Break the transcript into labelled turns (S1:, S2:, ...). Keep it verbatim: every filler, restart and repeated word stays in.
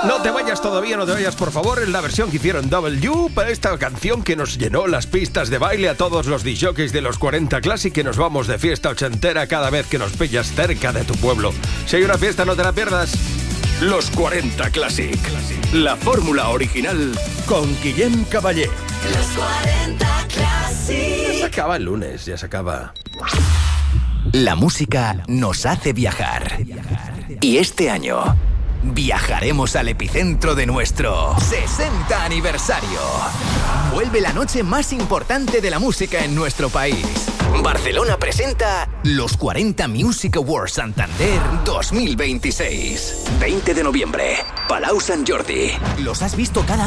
S1: No te vayas todavía, no te vayas, por favor. Es la versión que hicieron W para esta canción que nos llenó las pistas de baile a todos los disjockeys de los cuarenta Classic, que nos vamos de fiesta ochentera cada vez que nos pillas cerca de tu pueblo. Si hay una fiesta, no te la pierdas.
S2: Los cuarenta Classic. La fórmula original con Guillem Caballé.
S3: Los cuarenta Classic.
S1: Ya se acaba el lunes, ya se acaba.
S4: La música nos hace viajar. Y este año viajaremos al epicentro de nuestro sesenta aniversario. Vuelve la noche más importante de la música en nuestro país. Barcelona presenta los cuarenta Music Awards Santander dos mil veintiséis. veinte de noviembre, Palau Sant Jordi. Los has visto cada